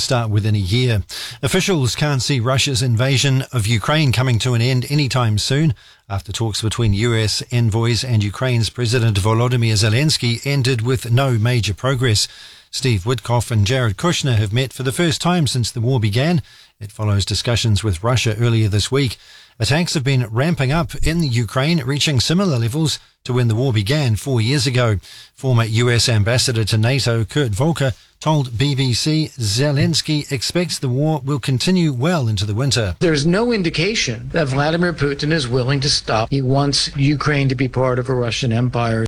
start within a year. Officials can't see Russia's invasion of Ukraine coming to an end anytime soon, after talks between US envoys and Ukraine's President Volodymyr Zelensky ended with no major progress. Steve Witkoff and Jared Kushner have met for the first time since the war began. It follows discussions with Russia earlier this week. Attacks have been ramping up in the Ukraine, reaching similar levels to when the war began 4 years ago. Former US Ambassador to NATO, Kurt Volker, told BBC Zelensky expects the war will continue well into the winter. There's no indication that Vladimir Putin is willing to stop. He wants Ukraine to be part of a Russian empire.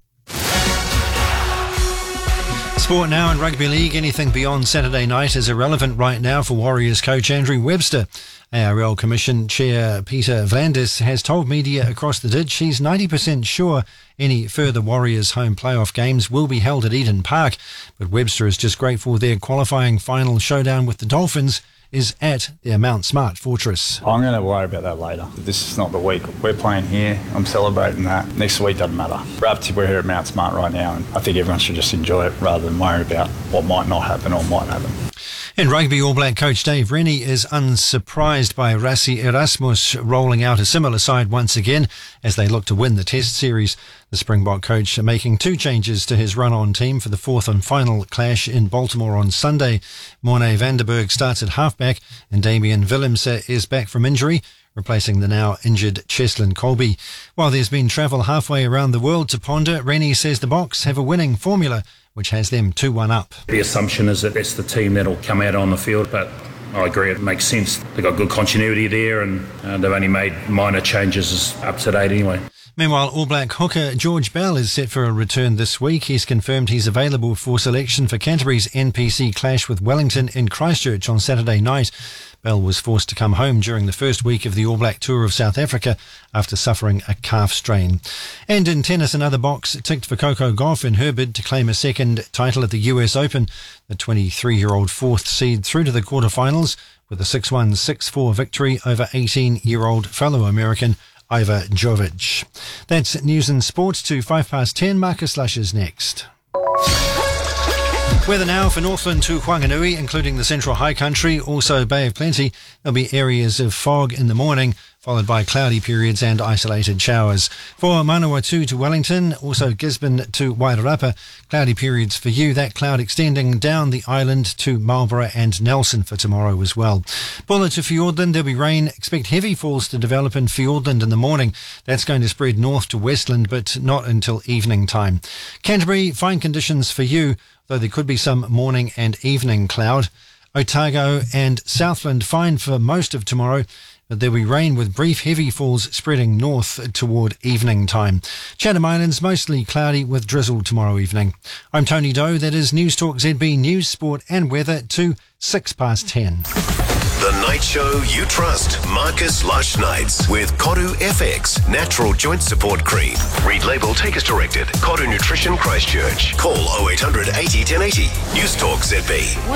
Sport now in rugby league. Anything beyond Saturday night is irrelevant right now for Warriors coach Andrew Webster. ARL Commission Chair Peter Vlandis has told media across the ditch he's 90% sure any further Warriors home playoff games will be held at Eden Park. But Webster is just grateful their qualifying final showdown with the Dolphins is at their Mount Smart fortress. I'm going to worry about that later. This is not the week. We're playing here. I'm celebrating that. Next week doesn't matter. We're here at Mount Smart right now, and I think everyone should just enjoy it rather than worry about what might not happen or might happen. In rugby, All Black coach Dave Rennie is unsurprised by Rassie Erasmus rolling out a similar side once again as they look to win the Test series. The Springbok coach making 2 changes to his run-on team for the 4th and final clash in Baltimore on Sunday. Morne Vanderberg starts at halfback and Damian Willemse is back from injury, replacing the now injured Cheslin Colby. While there's been travel halfway around the world to ponder, Rennie says the Boks have a winning formula which has them 2-1 up. The assumption is that it's the team that'll come out on the field, but I agree it makes sense. They've got good continuity there and they've only made minor changes up to date anyway. Meanwhile, All Black hooker George Bell is set for a return this week. He's confirmed he's available for selection for Canterbury's NPC clash with Wellington in Christchurch on Saturday night. Bell was forced to come home during the first week of the All Black tour of South Africa after suffering a calf strain. And in tennis, another box ticked for Coco Gauff in her bid to claim a second title at the US Open. The 23-year-old 4th seed through to the quarterfinals with a 6-1, 6-4 victory over 18-year-old fellow American Iva Jovic. That's news and sports to 10:05. Marcus Lush is next. Weather now for Northland to Whanganui, including the Central High Country, also Bay of Plenty. There'll be areas of fog in the morning, followed by cloudy periods and isolated showers. For Manawatu to Wellington, also Gisborne to Wairarapa, cloudy periods for you. That cloud extending down the island to Marlborough and Nelson for tomorrow as well. Buller to Fiordland, there'll be rain. Expect heavy falls to develop in Fiordland in the morning. That's going to spread north to Westland, but not until evening time. Canterbury, fine conditions for you, though there could be some morning and evening cloud. Otago and Southland fine for most of tomorrow, but there'll be rain with brief heavy falls spreading north toward evening time. Chatham Islands mostly cloudy with drizzle tomorrow evening. I'm Tony Doe. That is News Talk ZB News, Sport and Weather to 10:06. The night show you trust. Marcus Lush Nights with Koru FX Natural Joint Support Cream. Read label, take as directed. Koru Nutrition Christchurch. Call 0800 80 1080. News Talk ZB.